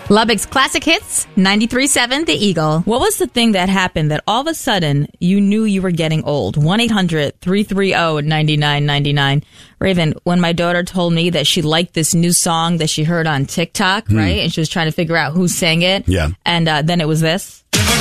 Lubbock's Classic Hits, 93.7 The Eagle. What was the thing that happened that all of a sudden you knew you were getting old? 1-800-330-9999. Raven, when my daughter told me that she liked this new song that she heard on TikTok, right? And she was trying to figure out who sang it. Yeah. And then it was this.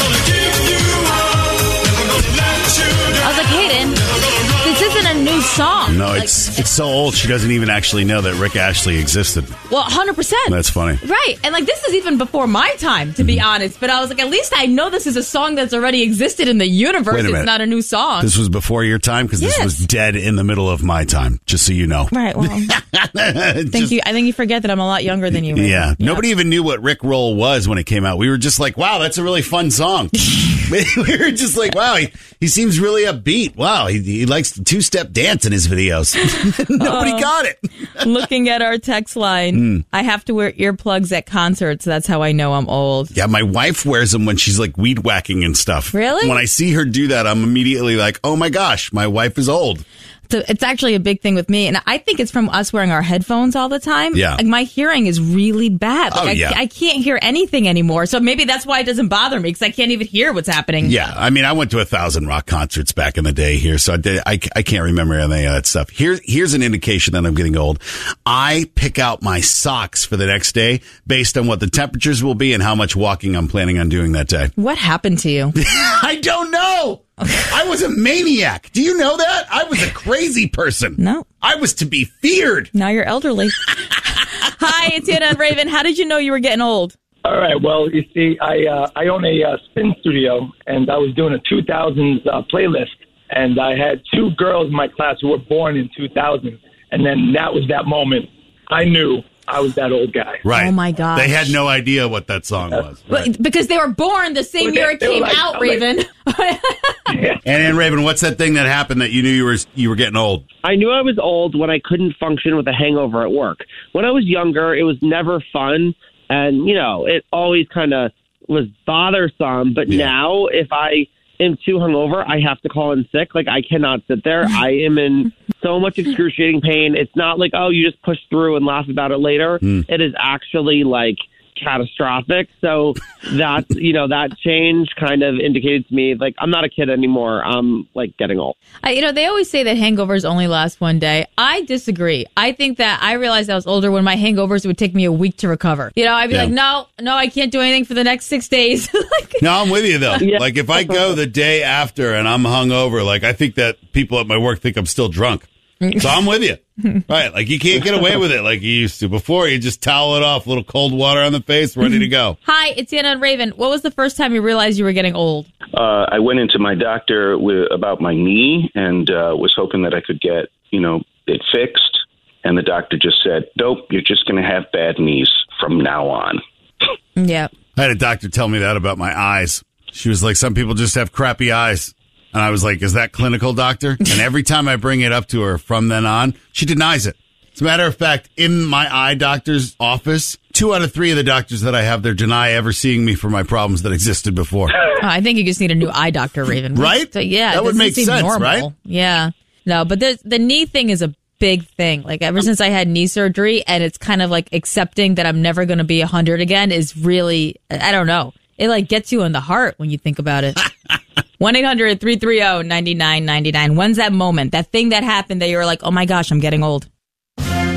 I was like, Hayden, this isn't a new song. No, it's so old she doesn't even actually know that Rick Astley existed. Well, 100%. That's funny. Right. And like, this is even before my time, to be honest. But I was like, at least I know this is a song that's already existed in the universe. Wait a minute. It's not a new song. This was before your time? Because this was dead in the middle of my time, just so you know. Right. Well, thank you. I think you forget that I'm a lot younger than you. Right? Yeah. Nobody even knew what Rick Roll was when it came out. We were just like, wow, that's a really fun song. We were just like, wow, he seems really upbeat. Wow, he likes the two-step dance in his videos. Nobody got it. Looking at our text line, I have to wear earplugs at concerts. That's how I know I'm old. Yeah, my wife wears them when she's like weed whacking and stuff. Really? When I see her do that, I'm immediately like, oh my gosh, my wife is old. So it's actually a big thing with me. And I think it's from us wearing our headphones all the time. Yeah. Like my hearing is really bad. Like I can't hear anything anymore. So maybe that's why it doesn't bother me, because I can't even hear what's happening. Yeah. I mean, I went to 1,000 rock concerts back in the day here, so I can't remember any of that stuff. Here's an indication that I'm getting old. I pick out my socks for the next day based on what the temperatures will be and how much walking I'm planning on doing that day. What happened to you? I don't know. I was a maniac. Do you know that? I was a crazy person. No. I was to be feared. Now you're elderly. Hi, it's Anna and Raven. How did you know you were getting old? All right. Well, you see, I own a spin studio, and I was doing a 2000s playlist, and I had two girls in my class who were born in 2000, and then that was that moment. I knew I was that old guy. Right. Oh, my gosh. They had no idea what that song was. Right. Because they were born the same year it came out, Raven. And Raven, what's that thing that happened that you knew you were getting old? I knew I was old when I couldn't function with a hangover at work. When I was younger, it was never fun. And, it always kind of was bothersome. But now, if I am too hungover, I have to call in sick. Like, I cannot sit there. I am in so much excruciating pain. It's not like, oh, you just push through and laugh about it later. It is actually, like, catastrophic. So that, that change kind of indicated to me, like, I'm not a kid anymore. I'm, like, getting old. They always say that hangovers only last one day. I disagree. I think that I realized I was older when my hangovers would take me a week to recover. I'd be like, no, I can't do anything for the next 6 days. No, I'm with you, though. Yeah. Like, if I go the day after and I'm hungover, like, I think that people at my work think I'm still drunk. So I'm with you. Right. Like, you can't get away with it like you used to. Before, you just towel it off, a little cold water on the face, ready to go. Hi, it's Anna and Raven. What was the first time you realized you were getting old? I went into my doctor about my knee and was hoping that I could get, it fixed. And the doctor just said, nope, you're just going to have bad knees from now on. Yeah. I had a doctor tell me that about my eyes. She was like, some people just have crappy eyes. And I was like, is that clinical, doctor? And every time I bring it up to her from then on, she denies it. As a matter of fact, in my eye doctor's office, 2 out of 3 of the doctors that I have there deny ever seeing me for my problems that existed before. I think you just need a new eye doctor, Raven. Right? So, yeah. That would make sense, normal. right? Yeah. No, but the knee thing is a big thing. Like, ever since I had knee surgery, and it's kind of like accepting that I'm never going to be 100 again is really, I don't know. It like gets you in the heart when you think about it. 1-800-330-9999. When's that moment? That thing that happened that you were like, oh my gosh, I'm getting old.